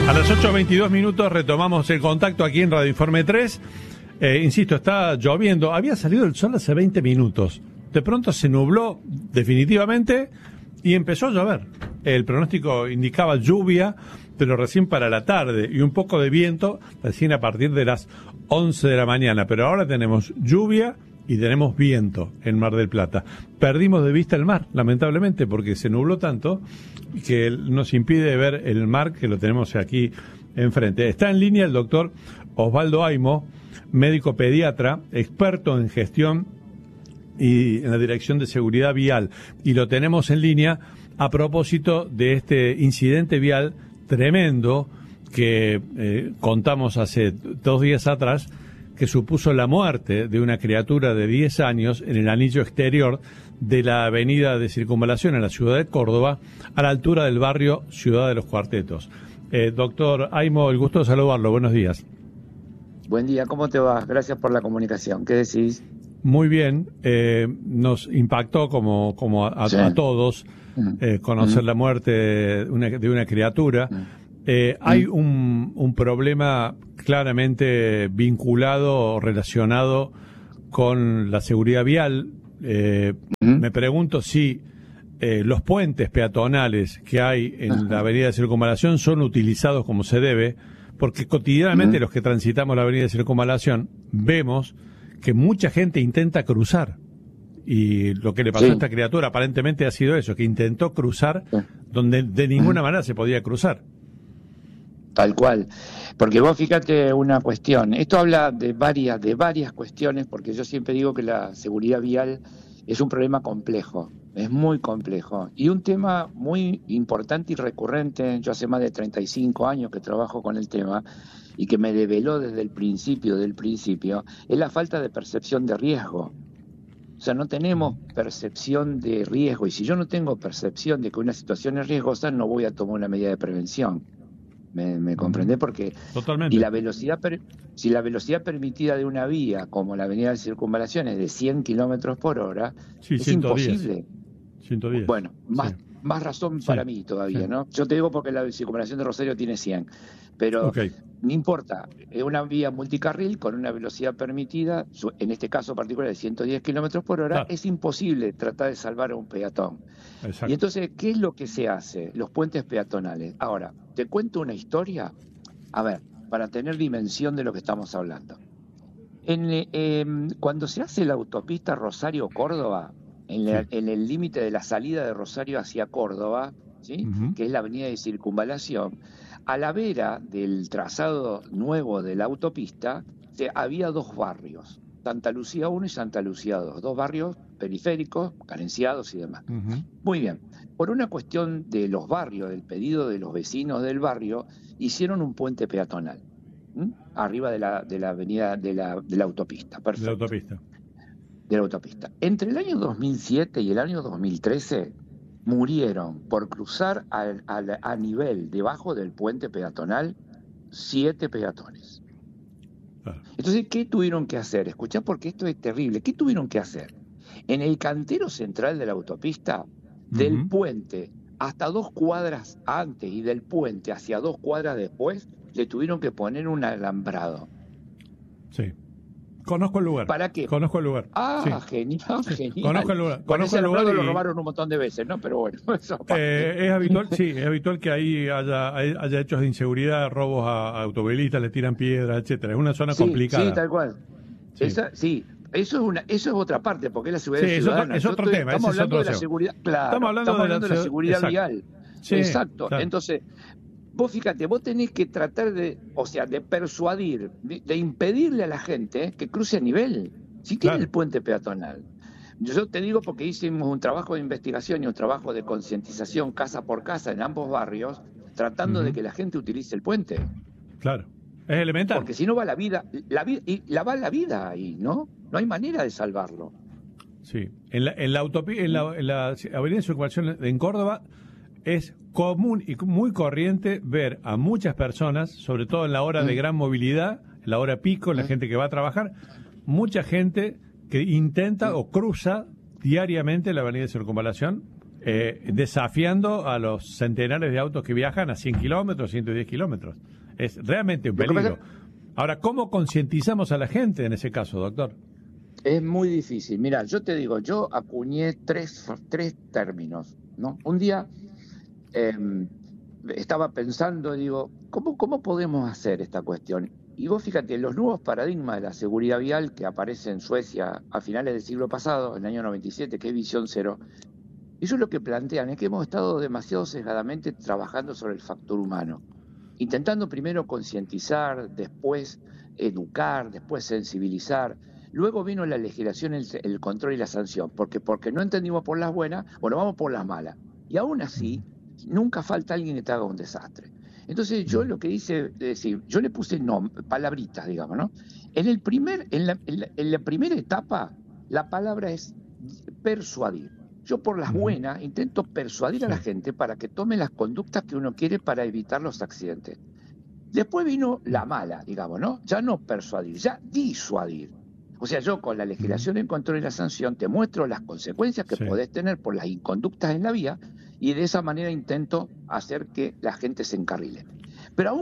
A las 8:22 retomamos el contacto aquí en Radio Informe 3. Insisto, está lloviendo. Había salido el sol hace 20 minutos. De pronto se nubló definitivamente y empezó a llover. El pronóstico indicaba lluvia, pero recién para la tarde, y un poco de viento recién a partir de las 11 de la mañana. Pero ahora tenemos lluvia y tenemos viento en Mar del Plata. Perdimos de vista el mar, lamentablemente, porque se nubló tanto que nos impide ver el mar, que lo tenemos aquí enfrente. Está en línea el doctor Osvaldo Aimo, médico pediatra, experto en gestión y en la Dirección de Seguridad Vial. Y lo tenemos en línea a propósito de este incidente vial tremendo que contamos hace 2 días atrás, que supuso la muerte de una criatura de 10 años en el anillo exterior de la avenida de Circunvalación en la ciudad de Córdoba, a la altura del barrio Ciudad de los Cuartetos. Doctor Aimo, el gusto de saludarlo. Buenos días. Buen día, ¿cómo te va? Gracias por la comunicación. ¿Qué decís? Muy bien. Nos impactó como sí. a todos conocer la muerte de una criatura. Hay un problema claramente vinculado o relacionado con la seguridad vial. Me pregunto si los puentes peatonales que hay en la avenida de Circunvalación son utilizados como se debe, porque cotidianamente los que transitamos la avenida de Circunvalación vemos que mucha gente intenta cruzar. Y lo que le pasó a esta criatura aparentemente ha sido eso, que intentó cruzar donde de ninguna manera se podía cruzar. Tal cual, porque vos fíjate una cuestión, esto habla de varias cuestiones, porque yo siempre digo que la seguridad vial es un problema complejo, es muy complejo, y un tema muy importante y recurrente. Yo hace más de 35 años que trabajo con el tema, y que me develó desde el principio, es la falta de percepción de riesgo. O sea, no tenemos percepción de riesgo, y si yo no tengo percepción de que una situación es riesgosa, no voy a tomar una medida de prevención. ¿Me comprendés? Porque totalmente. Si la velocidad permitida de una vía, como la avenida de Circunvalación, es de 100 kilómetros por hora, sí, es 110. Imposible. 110. Bueno, más razón para mí todavía, ¿no? Yo te digo porque la Circunvalación de Rosario tiene 100, pero no importa, es una vía multicarril con una velocidad permitida, en este caso particular de 110 kilómetros por hora, es imposible tratar de salvar a un peatón. Exacto. Y entonces, ¿qué es lo que se hace? Los puentes peatonales. Ahora, te cuento una historia, a ver, para tener dimensión de lo que estamos hablando. Cuando se hace la autopista Rosario-Córdoba, en el límite de la salida de Rosario hacia Córdoba, ¿sí? Que es la avenida de Circunvalación, a la vera del trazado nuevo de la autopista había 2 barrios, Santa Lucía 1 y Santa Lucía 2, 2 barrios periféricos, carenciados y demás. Muy bien, por una cuestión de los barrios, del pedido de los vecinos del barrio, hicieron un puente peatonal arriba de la avenida de la autopista. Perfecto. De la autopista. Entre el año 2007 y el año 2013 murieron por cruzar a nivel debajo del puente peatonal 7 peatones. Entonces, ¿qué tuvieron que hacer? Escuchá, porque esto es terrible. ¿Qué tuvieron que hacer? En el cantero central de la autopista, del puente hasta 2 cuadras antes y del puente hacia 2 cuadras después, le tuvieron que poner un alambrado. Sí. Conozco el lugar. ¿Para qué? Conozco el lugar. Genial. Conozco el lugar. Con ese alambrado y lo robaron un montón de veces, ¿no? Pero bueno, eso es habitual que ahí haya hechos de inseguridad, robos a automovilistas, le tiran piedras, etcétera. Es una zona complicada. Sí, tal cual. Eso es otra parte, porque es la seguridad ciudadana. Es otro tema. Estamos hablando de la seguridad, claro. Estamos hablando de la seguridad vial. Sí, exacto. Claro. Entonces, vos fíjate, vos tenés que tratar de persuadir, de impedirle a la gente que cruce a nivel, si tiene el puente peatonal. Yo te digo porque hicimos un trabajo de investigación y un trabajo de concientización casa por casa en ambos barrios, tratando de que la gente utilice el puente. Claro, es elemental. Porque si no va la vida ahí, ¿no? No hay manera de salvarlo. Sí, en la avenida de Circunvalación en Córdoba es común y muy corriente ver a muchas personas, sobre todo en la hora de gran movilidad, en la hora pico, la gente que va a trabajar, mucha gente que intenta o cruza diariamente la avenida de Circunvalación desafiando a los centenares de autos que viajan a 100 kilómetros, 110 kilómetros. Es realmente un peligro. Ahora, ¿cómo concientizamos a la gente en ese caso, doctor? Es muy difícil. Mira, yo te digo, yo acuñé tres términos, ¿no? Un día estaba pensando, digo, ¿cómo podemos hacer esta cuestión? Y vos fíjate, los nuevos paradigmas de la seguridad vial que aparecen en Suecia a finales del siglo pasado, en el año 97, que es Visión Cero, ellos lo que plantean es que hemos estado demasiado sesgadamente trabajando sobre el factor humano, intentando primero concientizar, después educar, después sensibilizar. Luego vino la legislación, el control y la sanción, porque no entendimos por las buenas, bueno, vamos por las malas. Y aún así, nunca falta alguien que te haga un desastre. Entonces yo lo que hice, es decir, yo le puse palabritas, digamos, ¿no? En la primera etapa, la palabra es persuadir. Yo por las buenas intento persuadir a la gente para que tome las conductas que uno quiere para evitar los accidentes. Después vino la mala, digamos, ¿no? Ya no persuadir, ya disuadir. O sea, yo con la legislación en control y la sanción te muestro las consecuencias que podés tener por las inconductas en la vía y de esa manera intento hacer que la gente se encarrile. Pero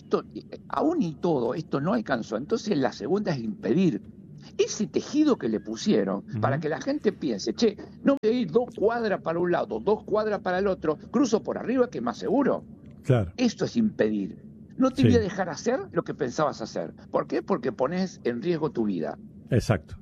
aún y todo esto no alcanzó, entonces la segunda es impedir ese tejido que le pusieron para que la gente piense, che, no voy a ir 2 cuadras para un lado, 2 cuadras para el otro, cruzo por arriba que es más seguro. Claro. Esto es impedir. No te voy a dejar hacer lo que pensabas hacer. ¿Por qué? Porque pones en riesgo tu vida. Exacto.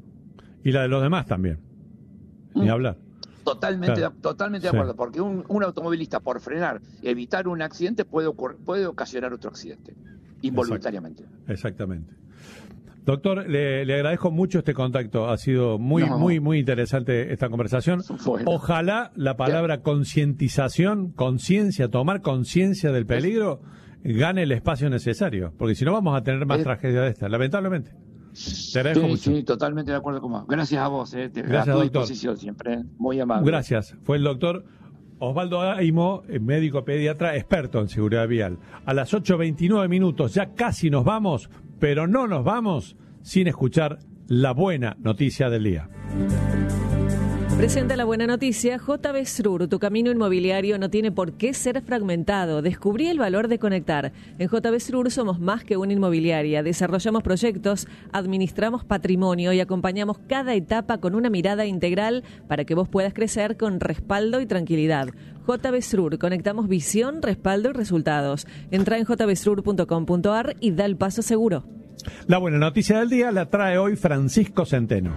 Y la de los demás también. Ni hablar. Totalmente de acuerdo, porque un automovilista por frenar, evitar un accidente puede ocasionar otro accidente, involuntariamente. Exactamente. Doctor, le agradezco mucho este contacto, ha sido muy interesante esta conversación. Bueno. Ojalá la palabra concientización, conciencia, tomar conciencia del peligro, gane el espacio necesario, porque si no vamos a tener más tragedias de estas, lamentablemente. Te agradezco mucho. Sí, totalmente de acuerdo con vos. Gracias a vos, Gracias, a tu doctor. disposición siempre, muy amable. Gracias. Fue el doctor Osvaldo Aimo, médico pediatra, experto en seguridad vial. A las 8:29 minutos, ya casi nos vamos, pero no nos vamos sin escuchar la buena noticia del día. Presenta la buena noticia. JB Srur, tu camino inmobiliario no tiene por qué ser fragmentado. Descubrí el valor de conectar. En JB Srur somos más que una inmobiliaria. Desarrollamos proyectos, administramos patrimonio y acompañamos cada etapa con una mirada integral para que vos puedas crecer con respaldo y tranquilidad. JB Srur, conectamos visión, respaldo y resultados. Entra en jbsrur.com.ar y da el paso seguro. La buena noticia del día la trae hoy Francisco Centeno.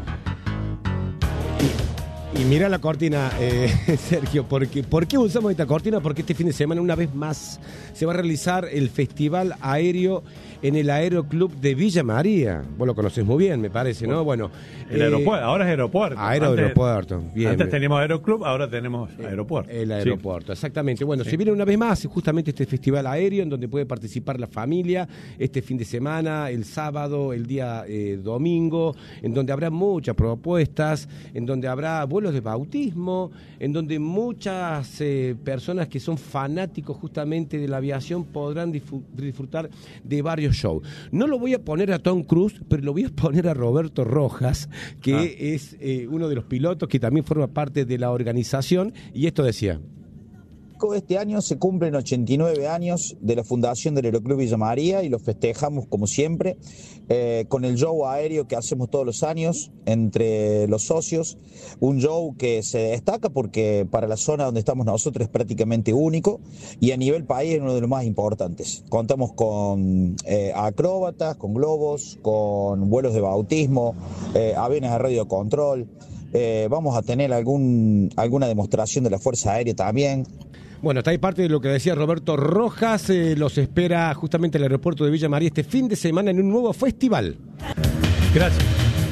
Y mira la cortina, Sergio, ¿por qué usamos esta cortina? Porque este fin de semana, una vez más, se va a realizar el Festival Aéreo en el Aeroclub de Villa María. Vos lo conocés muy bien, me parece, ¿no? Bueno, el aeropuerto, ahora es aeropuerto. Aeropuerto, bien. Antes teníamos Aeroclub, ahora tenemos aeropuerto. El aeropuerto, exactamente. Bueno, se viene una vez más justamente este Festival Aéreo en donde puede participar la familia este fin de semana, el sábado, el día domingo, en donde habrá muchas propuestas, en donde habrá vuelos de bautismo, en donde muchas personas que son fanáticos justamente de la aviación podrán disfrutar de varios shows. No lo voy a poner a Tom Cruise, pero lo voy a poner a Roberto Rojas, que es uno de los pilotos que también forma parte de la organización, y esto decía. Este año se cumplen 89 años de la fundación del Aeroclub Villa María y lo festejamos como siempre con el show aéreo que hacemos todos los años entre los socios, un show que se destaca porque para la zona donde estamos nosotros es prácticamente único y a nivel país es uno de los más importantes. Contamos con acróbatas, con globos, con vuelos de bautismo, aviones de radiocontrol, vamos a tener alguna demostración de la Fuerza Aérea también. Bueno, está ahí parte de lo que decía Roberto Rojas. Los espera justamente el aeropuerto de Villa María este fin de semana en un nuevo festival. Gracias.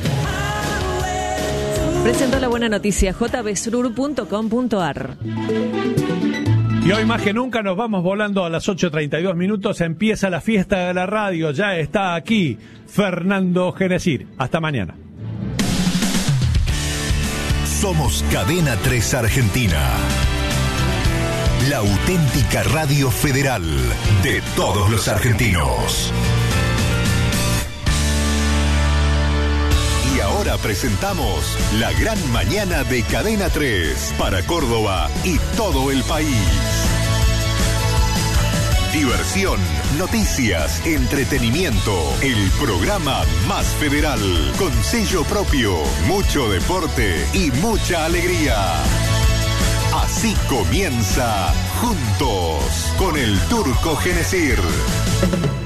Presentó la buena noticia, jbsrur.com.ar. Y hoy más que nunca nos vamos volando a las 8:32 minutos. Empieza la fiesta de la radio. Ya está aquí Fernando Genesir. Hasta mañana. Somos Cadena 3 Argentina. La auténtica radio federal de todos los argentinos. Y ahora Ahora presentamos La Gran Mañana de Cadena 3 para Córdoba y todo el país. Diversión, noticias, entretenimiento, el programa más federal, con sello propio, mucho deporte y mucha alegría. Así comienza Juntos con el Turco Genesir.